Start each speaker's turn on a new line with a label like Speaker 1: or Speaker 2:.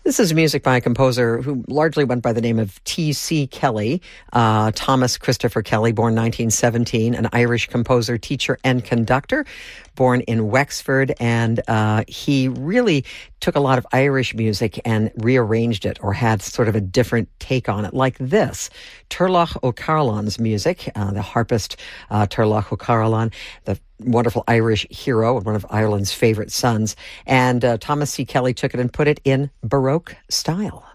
Speaker 1: This is music by a composer who largely went by the name of T.C. Kelly, Thomas Christopher Kelly, born 1917, an Irish composer, teacher, and conductor, born in Wexford. And he really took a lot of Irish music and rearranged it, or had sort of a different take on it, like this. Turlough O'Carolan's music, the harpist Turlough O'Carolan, the wonderful Irish hero and one of Ireland's favorite sons. And Thomas C. Kelly took it and put it in Baroque style.